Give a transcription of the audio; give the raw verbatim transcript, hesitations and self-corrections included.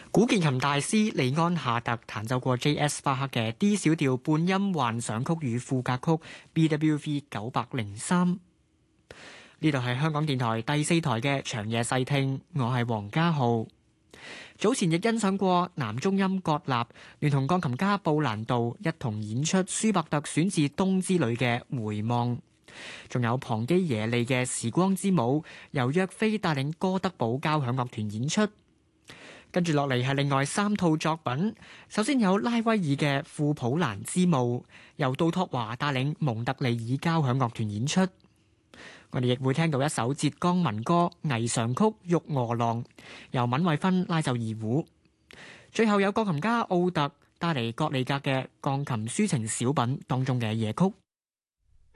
古鍵琴大師李安夏特彈奏過 J S 巴赫嘅 D 小調半音幻想曲與賦格曲 B W V 九百零三。呢度係香港電台第四台嘅長夜細聽，我係黃家浩。早前亦欣賞過男中音葛立聯同鋼琴家布蘭道一同演出舒伯特選自冬之旅嘅回望，仲有龐基耶利嘅時光之舞，由約菲帶領哥德堡交響樂團演出。跟住落嚟係另外三套作品，首先有拉威爾嘅庫普蘭之舞，由杜托華帶領蒙特利爾交響樂團演出。我哋亦會聽到一首浙江民歌《霓裳曲·玉娥郎》，由閔惠芬拉奏二胡。最後有鋼琴家奧特帶嚟葛利格嘅鋼琴抒情小品當中嘅夜曲。